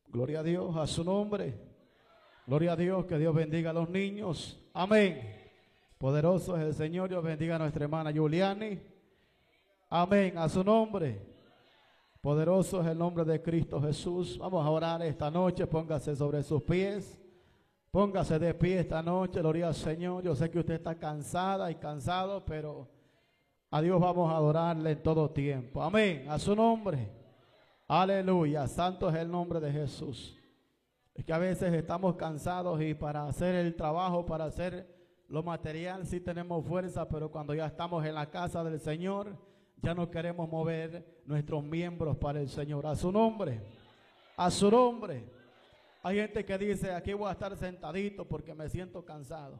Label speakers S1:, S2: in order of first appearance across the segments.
S1: Gloria a Dios, a su nombre. Gloria a Dios, que Dios bendiga a los niños. Amén. Poderoso es el Señor, Dios bendiga a nuestra hermana Juliani. Amén, a su nombre. Poderoso es el nombre de Cristo Jesús. Vamos a orar esta noche, póngase sobre sus pies. Póngase de pie esta noche, gloria al Señor. Yo sé que usted está cansada y cansado, pero a Dios vamos a adorarle en todo tiempo. Amén, a su nombre. Aleluya, santo es el nombre de Jesús. Es que a veces estamos cansados y para hacer el trabajo, para hacer lo material, sí tenemos fuerza, pero cuando ya estamos en la casa del Señor, ya no queremos mover nuestros miembros para el Señor. A su nombre, a su nombre. Hay gente que dice, aquí voy a estar sentadito porque me siento cansado.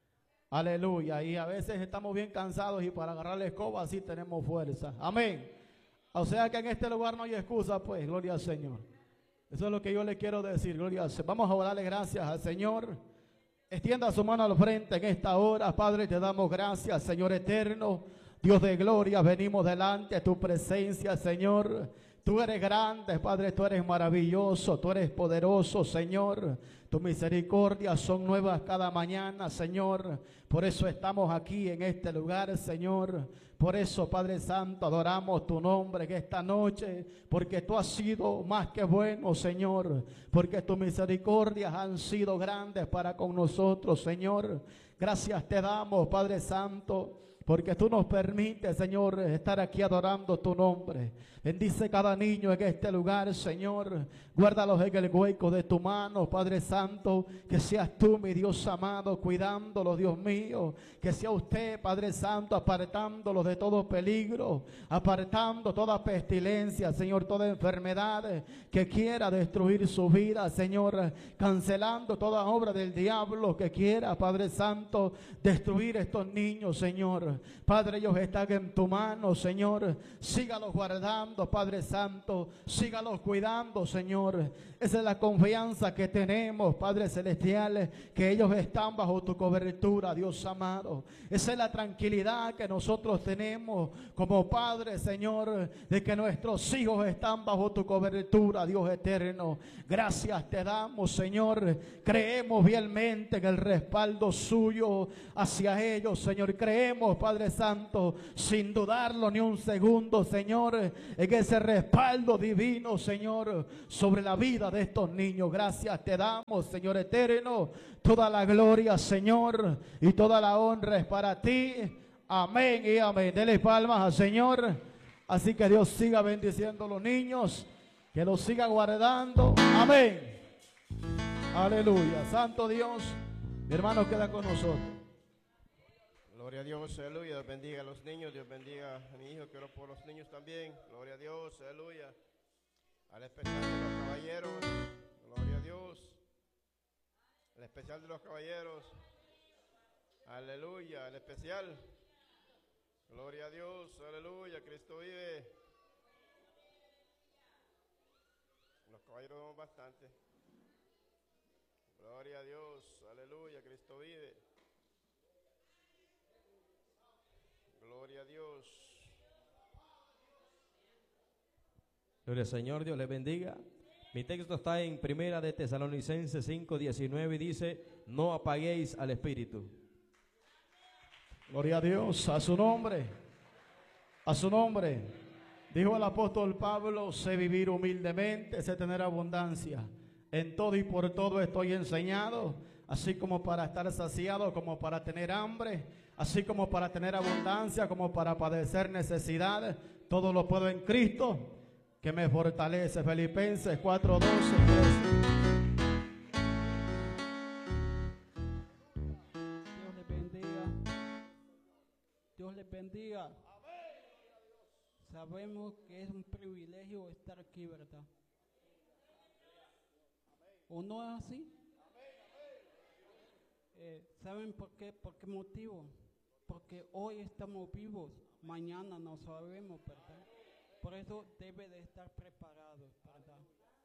S1: Aleluya, y a veces estamos bien cansados y para agarrar la escoba sí tenemos fuerza. Amén. O sea que en este lugar no hay excusa, pues, gloria al Señor. Eso es lo que yo le quiero decir, gloria al Señor. Vamos a darle gracias al Señor. Extienda su mano al frente en esta hora. Padre, te damos gracias, Señor eterno. Dios de gloria, venimos delante de tu presencia, Señor. Tú eres grande, Padre, tú eres maravilloso, tú eres poderoso, Señor. Tus misericordias son nuevas cada mañana, Señor. Por eso estamos aquí en este lugar, Señor. Por eso, Padre Santo, adoramos tu nombre en esta noche, porque tú has sido más que bueno, Señor, porque tus misericordias han sido grandes para con nosotros, Señor. Gracias te damos, Padre Santo, porque tú nos permites, Señor, estar aquí adorando tu nombre. Bendice cada niño en este lugar, Señor. Guárdalos en el hueco de tu mano, Padre Santo. Que seas tú, mi Dios amado, cuidándolos, Dios mío. Que sea usted, Padre Santo, apartándolos de todo peligro, apartando toda pestilencia, Señor, toda enfermedad que quiera destruir su vida, Señor. Cancelando toda obra del diablo que quiera, Padre Santo, destruir estos niños, Señor. Padre, ellos están en tu mano, Señor. Sígalos guardando, Padre Santo. Sígalos cuidando, Señor. Esa es la confianza que tenemos, Padre Celestial, que ellos están bajo tu cobertura, Dios amado. Esa es la tranquilidad que nosotros tenemos como Padre, Señor, de que nuestros hijos están bajo tu cobertura, Dios eterno. Gracias te damos, Señor. Creemos fielmente en el respaldo suyo hacia ellos, Señor. Creemos, Padre Santo, sin dudarlo ni un segundo, Señor, en ese respaldo divino, Señor, sobre la vida de estos niños. Gracias te damos, Señor eterno. Toda la gloria, Señor, y toda la honra es para ti. Amén y amén. Dele palmas al Señor. Así que Dios siga bendiciendo a los niños, que los siga guardando. Amén. Aleluya. Santo Dios, mi hermano queda con nosotros.
S2: Gloria a Dios, aleluya. Dios bendiga a los niños, Dios bendiga a mi hijo, que oro por los niños también. Gloria a Dios, aleluya. Al especial de los caballeros, gloria a Dios. Al especial de los caballeros, aleluya. Al especial, gloria a Dios, aleluya. Cristo vive. Los caballeros somos bastante. Gloria a Dios, aleluya. Cristo vive. Gloria a Dios.
S3: Gloria al Señor, Dios les bendiga. Mi texto está en Primera de Tesalonicenses 5:19 y dice: no apaguéis al Espíritu.
S1: Gloria a Dios, a su nombre, a su nombre. Dijo el apóstol Pablo: sé vivir humildemente, sé tener abundancia. En todo y por todo estoy enseñado, así como para estar saciado, como para tener hambre, así como para tener abundancia, como para padecer necesidad. Todo lo puedo en Cristo, que me fortalece. Filipenses 4:12.
S4: Dios les bendiga. Dios les bendiga. Sabemos que es un privilegio estar aquí, ¿verdad? ¿O no es así? ¿Saben por qué? ¿Por qué motivo? Porque hoy estamos vivos, mañana no sabemos, ¿verdad? Por eso debe de estar preparado, ¿verdad?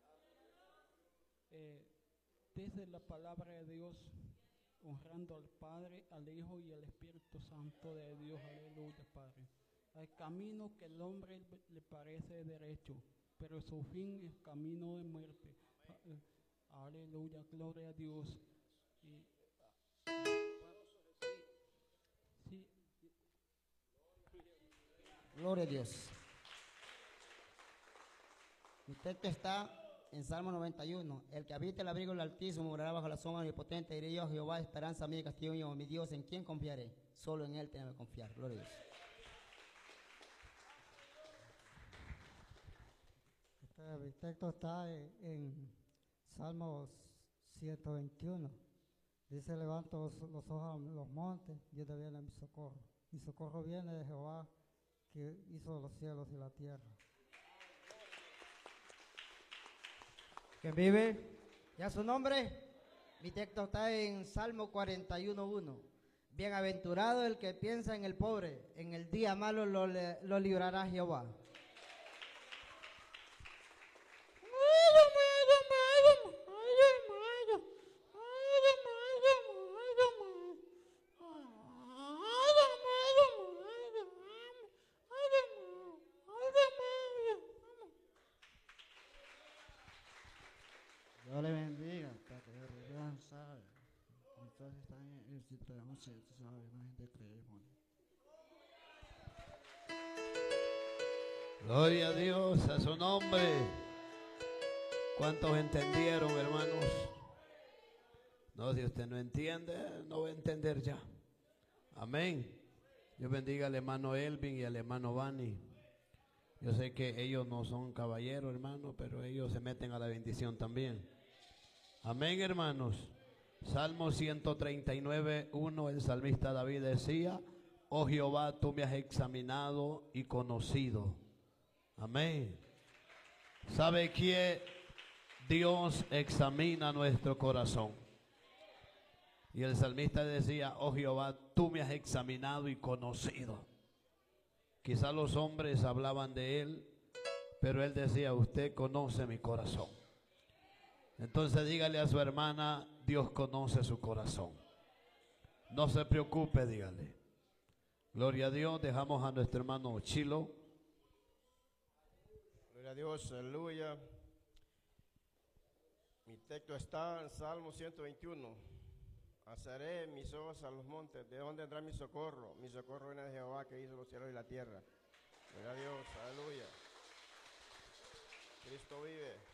S4: Dice la palabra de Dios, honrando al Padre, al Hijo y al Espíritu Santo de Dios. Aleluya, Padre. Al camino que el hombre le parece derecho, pero su fin es camino de muerte. Aleluya, gloria a Dios. Y, sí,
S5: Gloria a Dios. Mi texto está en Salmo 91. El que habita el abrigo del Altísimo morará bajo la sombra omnipotente. Diré yo, Jehová, esperanza mía y castillo mío, mi Dios, ¿en quién confiaré? Solo en Él tengo que confiar. Gloria a Dios.
S6: Mi texto está en Salmos 121. Dice, levanto los ojos a los montes, y de viene mi socorro. Mi socorro viene de Jehová, que hizo los cielos y la tierra.
S5: ¿Quién vive? ¿Ya su nombre? Mi texto está en Salmo 41:1. Bienaventurado el que piensa en el pobre, en el día malo lo librará Jehová.
S7: Dios le bendiga, para que Dios sabe. Entonces están en el sitio de once, sabe, la gente cree,
S2: Gloria a Dios, a su nombre. ¿Cuántos entendieron, hermanos? No, si usted no entiende, no va a entender ya. Amén. Dios bendiga al hermano Elvin y al hermano Bani. Yo sé que ellos no son caballeros, hermano, pero ellos se meten a la bendición también. Amén, hermanos. Salmo 139:1, el salmista David decía: oh Jehová, tú me has examinado y conocido. Amén. ¿Sabe que Dios examina nuestro corazón? Y el salmista decía: oh Jehová, tú me has examinado y conocido. Quizá los hombres hablaban de él, pero él decía: usted conoce mi corazón. Entonces dígale a su hermana: Dios conoce su corazón. No se preocupe, dígale. Gloria a Dios. Dejamos a nuestro hermano Chilo.
S8: Gloria a Dios, aleluya. Mi texto está en Salmo 121. Alzaré mis ojos a los montes, ¿de dónde vendrá mi socorro? Mi socorro viene de Jehová, que hizo los cielos y la tierra. Gloria a Dios, aleluya. Cristo vive.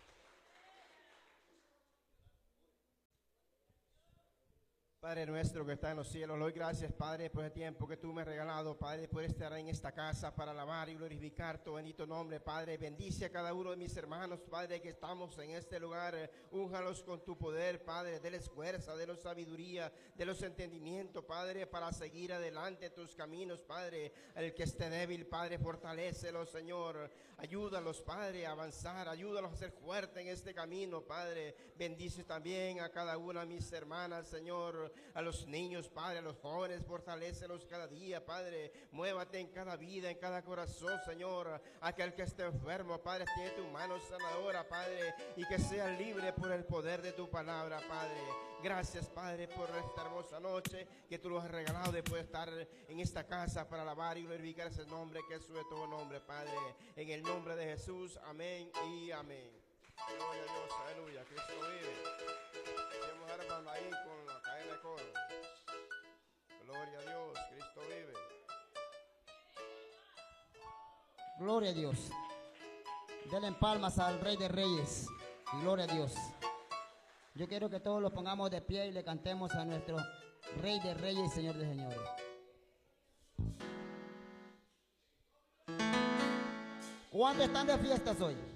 S8: Padre nuestro que está en los cielos, le doy gracias, Padre, por el tiempo que tú me has regalado, Padre, por estar en esta casa para alabar y glorificar tu bendito nombre, Padre. Bendice a cada uno de mis hermanos, Padre, que estamos en este lugar. Únjalos con tu poder, Padre. Deles fuerza, deles sabiduría, deles entendimiento, Padre, para seguir adelante en tus caminos, Padre. El que esté débil, Padre, fortalécelo, Señor. Ayúdalos, Padre, a avanzar. Ayúdalos a ser fuertes en este camino, Padre. Bendice también a cada una de mis hermanas, Señor. A los niños, Padre, a los jóvenes, fortalécelos cada día, Padre. Muévate en cada vida, en cada corazón, Señor. Aquel que esté enfermo, Padre, tiene tu mano sanadora, Padre, y que sea libre por el poder de tu palabra, Padre. Gracias, Padre, por esta hermosa noche que tú nos has regalado de poder estar en esta casa para alabar y glorificar ese nombre que es sobre todo nombre, Padre. En el nombre de Jesús, amén y amén. Gloria a Dios, aleluya, Cristo vive. Vamos a hermano ahí con la cadena de coro. Gloria a Dios, Cristo vive.
S5: Gloria a Dios. Denle palmas al Rey de Reyes. Y gloria a Dios. Yo quiero que todos los pongamos de pie y le cantemos a nuestro Rey de Reyes y Señor de Señores. ¿Cuántos están de fiestas hoy?